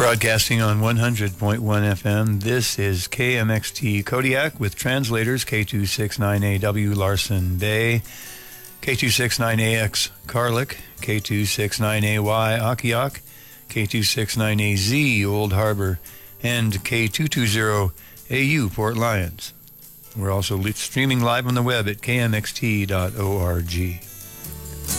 Broadcasting on 100.1 FM, this is KMXT Kodiak with translators K269AW Larson Bay, K269AX Carlick, K269AY Akiak, K269AZ Old Harbor, and K220AU Port Lions. We're also streaming live on the web at kmxt.org.